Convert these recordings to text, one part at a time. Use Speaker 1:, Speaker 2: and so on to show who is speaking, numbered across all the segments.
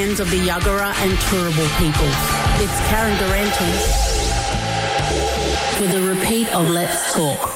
Speaker 1: Of the Yuggera and Turrbal peoples. It's Karen Durante for the repeat of Let's Talk.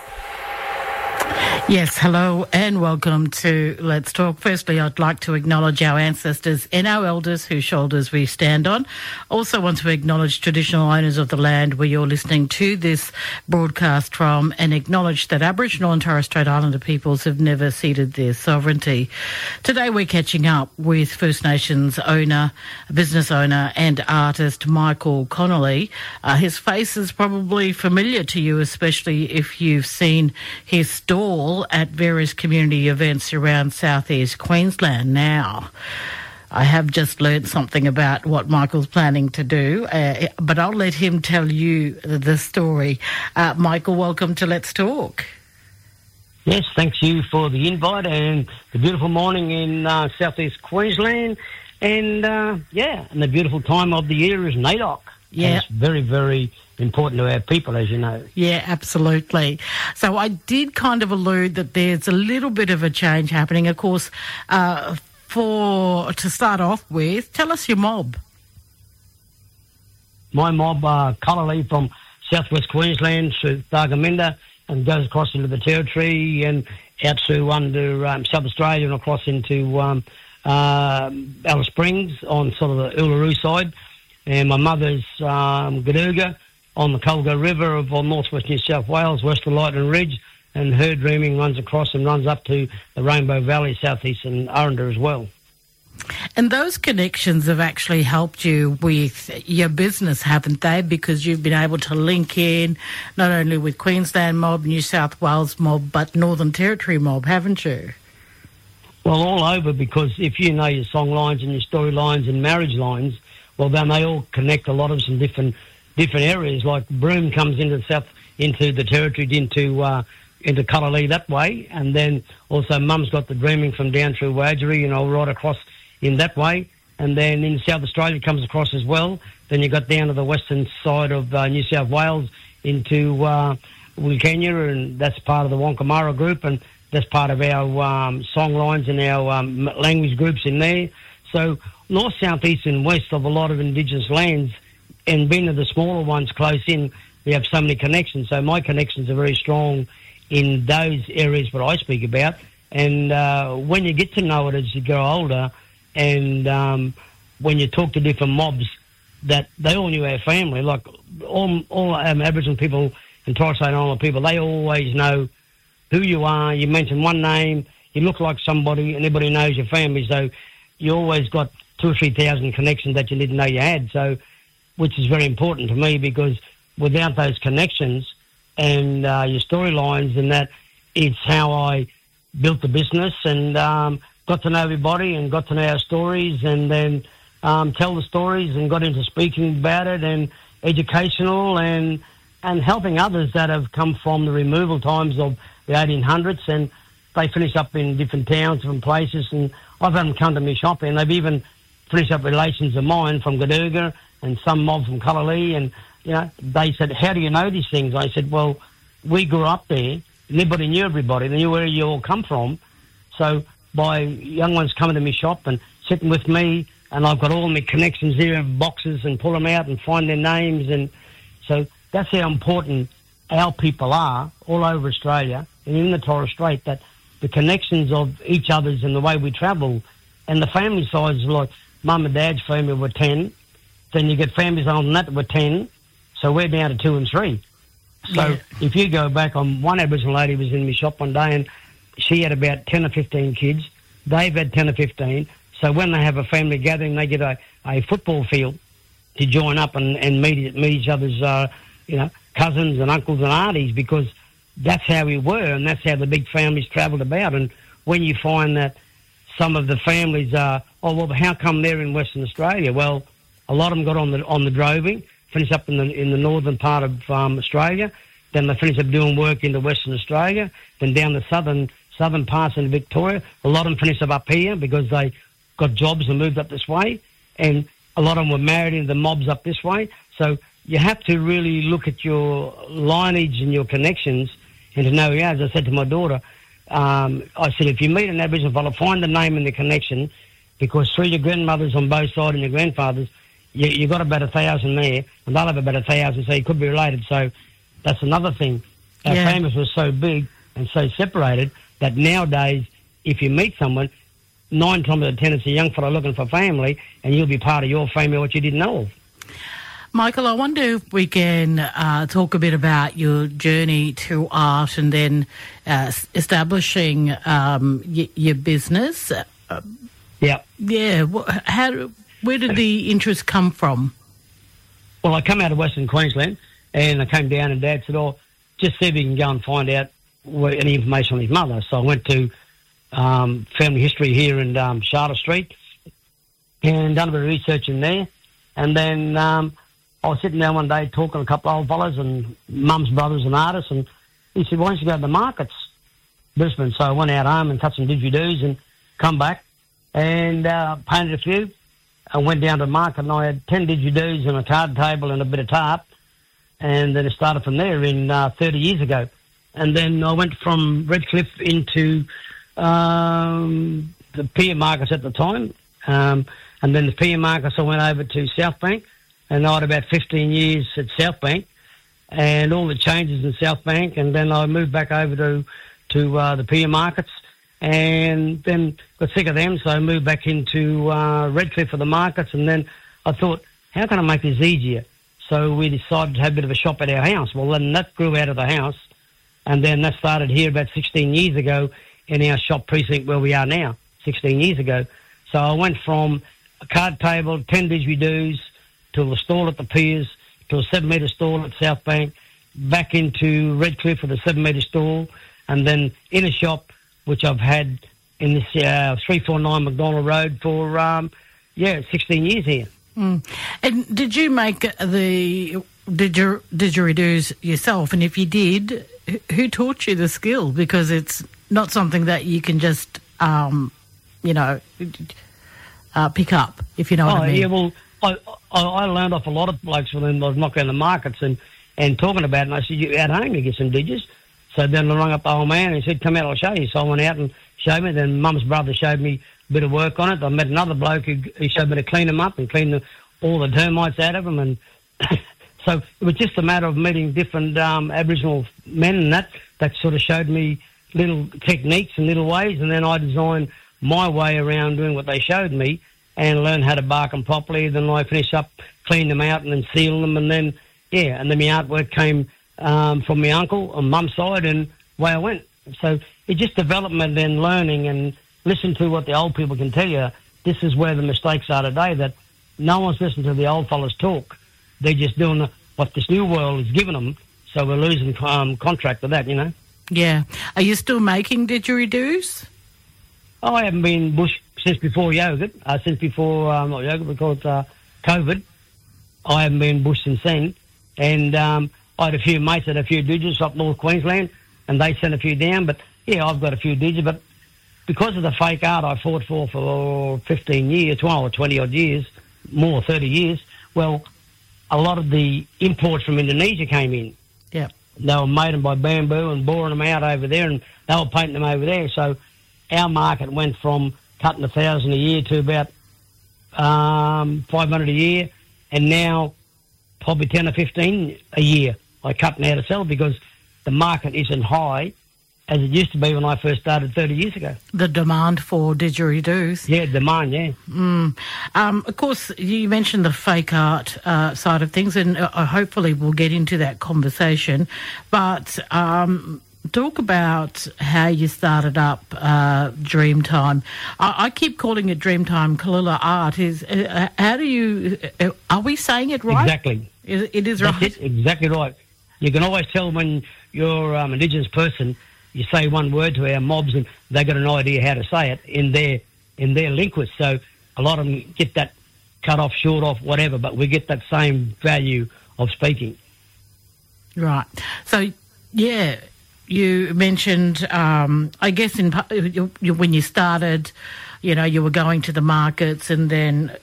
Speaker 2: Yes, hello and welcome to Let's Talk. Firstly, I'd like to acknowledge our ancestors and our elders whose shoulders we stand on. Also want to acknowledge traditional owners of the land where you're listening to this broadcast from, and acknowledge that Aboriginal and Torres Strait Islander peoples have never ceded their sovereignty. Today we're catching up with First Nations owner, business owner and artist Michael Connolly. His face is probably familiar to you, especially if you've seen his stall at various community events around southeast Queensland. Now, I have just learned something about what Michael's planning to do, but I'll let him tell you the story. Michael, welcome to Let's Talk.
Speaker 3: Yes, thanks you for the invite and the beautiful morning in southeast Queensland. And, and the beautiful time of the year is NAIDOC.
Speaker 2: Yeah.
Speaker 3: And it's very, very important to our people, as you know.
Speaker 2: Yeah, absolutely. So I did kind of allude that there's a little bit of a change happening. Of course, to start off with, tell us your mob. My mob, Connolly from southwest Queensland to Thargomindah and goes across into the Territory and out to under South Australia and across into Alice Springs on sort of the Uluru side. And my mother's Gaduga on the Colga River of northwest New South Wales, west of Lightning Ridge, and her dreaming runs across and runs up to the Rainbow Valley, southeastern Aranda as well. And those connections have actually helped you with your business, haven't they? Because you've been able to link in not only with Queensland mob, New South Wales mob, but Northern Territory mob, haven't you?
Speaker 3: Well, all over, because if you know your song lines and your story lines and marriage lines, well, then they all connect a lot of some different areas. Like Broome comes into the Territory, into Cullowhee that way, and then also Mum's got the dreaming from down through Wadgery, right across in that way, and then in South Australia comes across as well. Then you got down to the western side of New South Wales into Wilcannia, and that's part of the Wankamara group, and that's part of our song lines and our language groups in there. So north, south, east and west of a lot of Indigenous lands, and being of the smaller ones close in, we have so many connections. So my connections are very strong in those areas that I speak about. And when you get to know it as you grow older, and when you talk to different mobs, that they all knew our family. Like all Aboriginal people and Torres Strait Islander people, they always know who you are. You mention one name, you look like somebody, and everybody knows your family. So you always got 2,000 or 3,000 connections that you didn't know you had. So, which is very important to me, because without those connections and your storylines and that, it's how I built the business and got to know everybody and got to know our stories, and then tell the stories and got into speaking about it and educational and helping others that have come from the removal times of the 1800s, and they finish up in different towns, different places, and I've had them come to me shop, and they've even finished up relations of mine from Gaduga and some mob from Cullowhee, and they said, "How do you know these things?" I said, "Well, we grew up there. Everybody knew everybody. They knew where you all come from. So by young ones coming to me shop and sitting with me, and I've got all my connections there in boxes and pull them out and find their names, and so that's how important our people are all over Australia and in the Torres Strait, that the connections of each other's and the way we travel, and the family size, like Mum and Dad's family were 10, then you get families older than that were 10, so we're down to 2 and 3. So if you go back on, one Aboriginal lady was in my shop one day, and she had about 10 or 15 kids. They've had 10 or 15. So when they have a family gathering, they get a football field to join up and meet each other's, cousins and uncles and aunties, because that's how we were, and that's how the big families travelled about. And when you find that some of the families are, how come they're in Western Australia? Well, a lot of them got on the droving, finished up in the northern part of Australia. Then they finished up doing work into Western Australia. Then down the southern parts in Victoria. A lot of them finished up here because they got jobs and moved up this way. And a lot of them were married into the mobs up this way. So you have to really look at your lineage and your connections and to know, as I said to my daughter, I said, if you meet an Aboriginal fellow, find the name and the connection, because through your grandmothers on both sides and your grandfathers, you got about 1,000 there, and they'll have about 1,000, so you could be related. So that's another thing. Our families were so big and so separated that nowadays, if you meet someone, 9 times out of 10 it's a young fella looking for family, and you'll be part of your family what you didn't know of.
Speaker 2: Michael, I wonder if we can talk a bit about your journey to art and then establishing your business.
Speaker 3: Yeah.
Speaker 2: Yeah. Where did the interest come from?
Speaker 3: Well, I come out of Western Queensland, and I came down, and Dad said, just see if you can go and find out any information on his mother. So I went to family history here in Charlotte Street and done a bit of research in there. And then I was sitting down one day talking to a couple of old fellas and mum's brothers and artists, and he said, why don't you go to the markets, Brisbane? So I went out home and cut some didgeridoos and come back and painted a few. I went down to the market and I had 10 didgeridoos and a card table and a bit of tarp. And then it started from there in 30 years ago. And then I went from Redcliffe into the Pier Markets at the time. And then the Pier Markets I went over to South Bank. And I had about 15 years at South Bank and all the changes in South Bank. And then I moved back over to the Pier Markets. And then got sick of them, so I moved back into Redcliffe for the markets. And then I thought, how can I make this easier? So we decided to have a bit of a shop at our house. Well, then that grew out of the house. And then that started here about 16 years ago in our shop precinct where we are now, 16 years ago. So I went from a card table, 10 didgeridoos, to a stall at the Piers, to a 7-metre stall at South Bank, back into Redcliffe with a 7-metre stall, and then in a shop, which I've had in this 349 McDonald Road for, 16 years here.
Speaker 2: Mm. And did you make the didgeridoos yourself? And if you did, who taught you the skill? Because it's not something that you can just, pick up, if you know what I mean.
Speaker 3: Yeah, well, I learned off a lot of blokes when I was knocking around the markets and talking about it. And I said, you at home, you get some digits. So then I rang up the old man and he said, come out, I'll show you. So I went out and showed me. Then Mum's brother showed me a bit of work on it. I met another bloke who showed me to clean them up and clean all the termites out of them. And so it was just a matter of meeting different Aboriginal men, and that sort of showed me little techniques and little ways. And then I designed my way around doing what they showed me and learned how to bark them properly. Then I finished up, cleaned them out and then sealed them. And then, and then my artwork came from my uncle on mum's side, and away I went. So it's just development and learning, and listen to what the old people can tell you. This is where the mistakes are today, that no one's listening to the old fellas talk. They're just doing what this new world is giving them, so we're losing contract with that, you know.
Speaker 2: Yeah. Are you still making didgeridoos?
Speaker 3: I haven't been bush since before yogurt, not yogurt, we call it COVID. I haven't been bush since then, and I had a few mates that had a few digits up North Queensland, and they sent a few down. But, I've got a few digits. But because of the fake art I fought for 15 years, 12 or 20-odd years, more 30 years, well, a lot of the imports from Indonesia came in.
Speaker 2: Yeah.
Speaker 3: They were made them by bamboo and boring them out over there, and they were painting them over there. So our market went from cutting 1,000 a year to about 500 a year, and now probably 10 or 15 a year I cut now to sell, because the market isn't high as it used to be when I first started 30 years ago.
Speaker 2: The demand for didgeridoos.
Speaker 3: Yeah, demand, yeah.
Speaker 2: Of course, you mentioned the fake art side of things, and hopefully we'll get into that conversation. But talk about how you started up Dreamtime. I keep calling it Dreamtime Kalilla Art. How do you... are we saying it right?
Speaker 3: Exactly.
Speaker 2: It is right?
Speaker 3: That's it, exactly right. You can always tell when you're an Indigenous person, you say one word to our mobs and they got an idea how to say it in their linguist. So a lot of them get that cut off, short off, whatever, but we get that same value of speaking.
Speaker 2: Right. So, yeah, you mentioned, I guess, when you started, you were going to the markets, and then,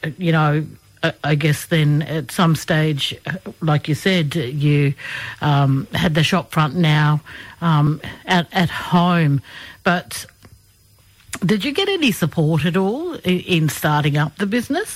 Speaker 2: I guess then at some stage, like you said, you had the shop front now at home. But Did you get any support at all in starting up the business?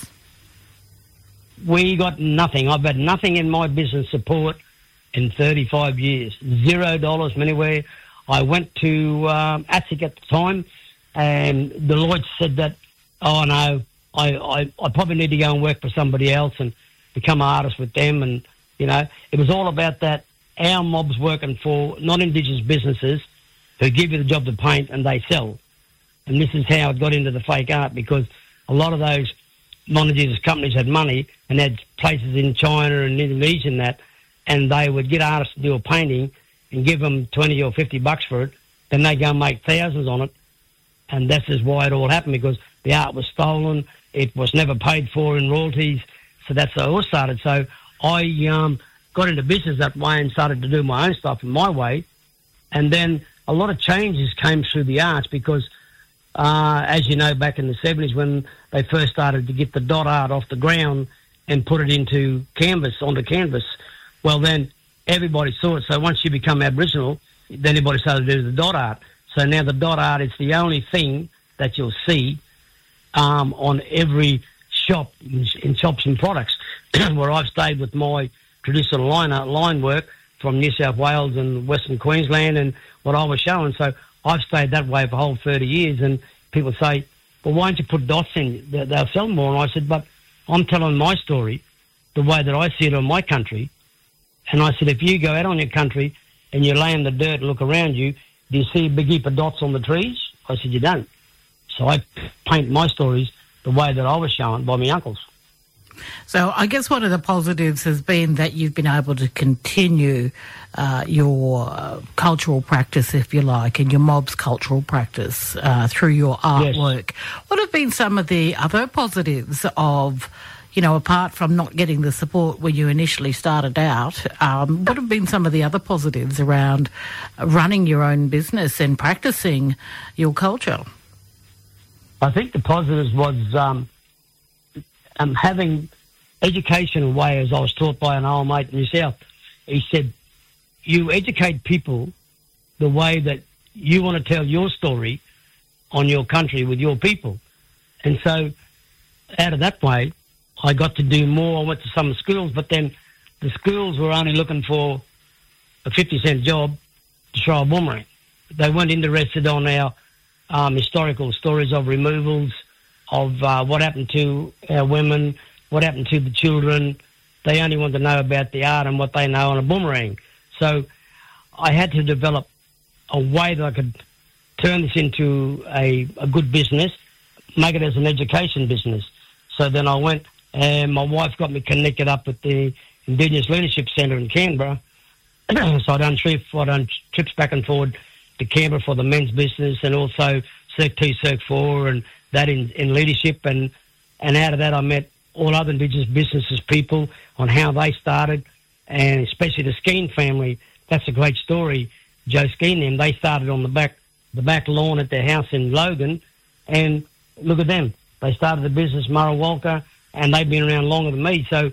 Speaker 3: We got nothing. I've had nothing in my business support in 35 years. $0 from anywhere. I went to ASIC at the time, and Deloitte said that, oh no, I probably need to go and work for somebody else and become an artist with them. And, it was all about that. Our mob's working for non-Indigenous businesses who give you the job to paint and they sell. And this is how it got into the fake art, because a lot of those non-Indigenous companies had money and had places in China and Indonesia and that, and they would get artists to do a painting and give them $20 or $50 for it. Then they go and make thousands on it. And this is why it all happened, because the art was stolen. It was never paid for in royalties. So that's how it all started. So I got into business that way and started to do my own stuff in my way. And then a lot of changes came through the arts because, as you know, back in the 70s when they first started to get the dot art off the ground and put it onto canvas, well, then everybody saw it. So once you become Aboriginal, then everybody started to do the dot art. So now the dot art is the only thing that you'll see on every shop, in shops and products, where I've stayed with my traditional line work from New South Wales and Western Queensland and what I was showing. So I've stayed that way for a whole 30 years, and people say, well, why don't you put dots in? They'll sell more. And I said, but I'm telling my story the way that I see it on my country. And I said, if you go out on your country and you lay in the dirt and look around you, do you see a big heap of dots on the trees? I said, you don't. So I paint my stories the way that I was shown by my uncles.
Speaker 2: So I guess one of the positives has been that you've been able to continue your cultural practice, if you like, and your mob's cultural practice through your artwork. Yes. What have been some of the other positives of, apart from not getting the support when you initially started out, what have been some of the other positives around running your own business and practicing your culture?
Speaker 3: I think the positives was having education in a way, as I was taught by an old mate in New South. He said, you educate people the way that you want to tell your story on your country with your people. And so out of that way, I got to do more. I went to some schools, but then the schools were only looking for a 50-cent job to throw a boomerang. They weren't interested on our historical stories of removals, of what happened to our women, what happened to the children. They only want to know about the art and what they know on a boomerang. So I had to develop a way that I could turn this into a good business, make it as an education business. So then I went, and my wife got me connected up with the Indigenous Leadership Centre in Canberra. So I done trips back and forward to Canberra for the men's business, and also Circ 2, Circ 4, and that in leadership. And out of that, I met all other Indigenous businesses people on how they started, and especially the Skeen family. That's a great story. Joe Skeen, them, they started on the back lawn at their house in Logan, and look at them. They started the business, Murray Walker, and they've been around longer than me. So,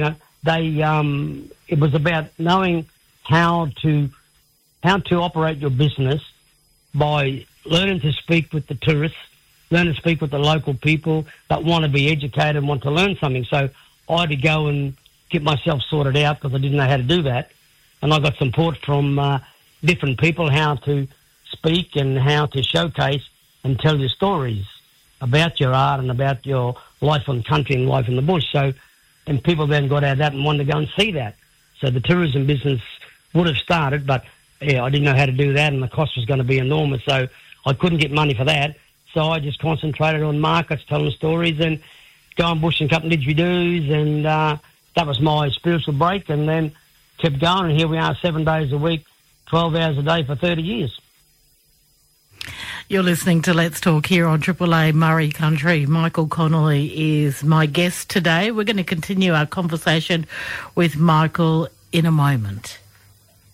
Speaker 3: it was about knowing how to operate your business by learning to speak with the tourists, learn to speak with the local people that want to be educated and want to learn something. So I had to go and get myself sorted out because I didn't know how to do that. And I got support from different people how to speak and how to showcase and tell your stories about your art and about your life on country and life in the bush. So, and people then got out of that and wanted to go and see that. So the tourism business would have started, but yeah, I didn't know how to do that, and the cost was going to be enormous. So I couldn't get money for that. So I just concentrated on markets, telling stories, and going bush and cutting didgeridoos, and that was my spiritual break. And then kept going, and here we are 7 days a week, 12 hours a day for 30 years.
Speaker 2: You're listening to Let's Talk here on Triple A Murray Country. Michael Connolly is my guest today. We're going to continue our conversation with Michael in a moment.